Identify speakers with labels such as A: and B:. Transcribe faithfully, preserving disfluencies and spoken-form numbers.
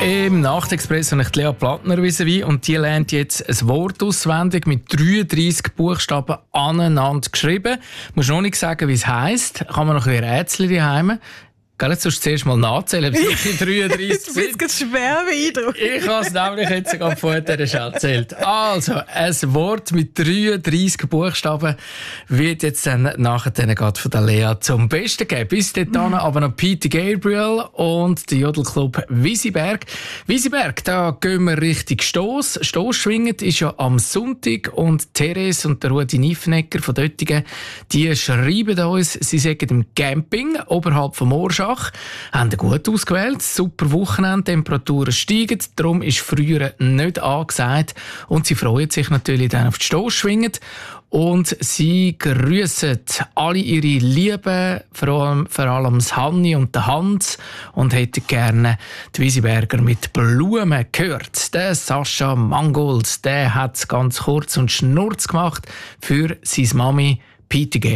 A: Im Nachtexpress habe ich Lea Plattner vis-à-vis und die lernt jetzt ein Wort auswendig mit dreiunddreissig Buchstaben aneinander geschrieben. Ich muss noch nicht sagen, wie es heisst. Kann man noch ein Rätsel daheim. Gell, jetzt sollst du zuerst mal nachzählen, ob es wirklich dreiunddreissig sind.
B: Du bist schwer beeindruckt.
A: Ich habe es nämlich jetzt sogar vorher schon erzählt. Also, ein Wort mit dreiunddreissig Buchstaben wird jetzt dann nachher dann gerade von der Lea zum Besten geben. Bis dahin mhm. aber noch Peter Gabriel und der Jodelclub Wisiberg. Wisiberg, da gehen wir richtig Stoss. Stoss schwingend ist ja am Sonntag und Therese und der Rudi Niffenegger von Döttingen, die schreiben uns, sie sagen im Camping oberhalb vom Orschach. Haben gut ausgewählt, super Wochenende, Temperaturen steigen, darum ist früher nicht angesagt und sie freuen sich natürlich dann auf die Stossschwingen und sie grüßen alle ihre Lieben, vor allem, vor allem das Hanni und der Hans und hätten gerne die Wisiberger mit Blumen gehört. Der Sascha Mangold, der hat es ganz kurz und schnurz gemacht für seine Mami Peter G.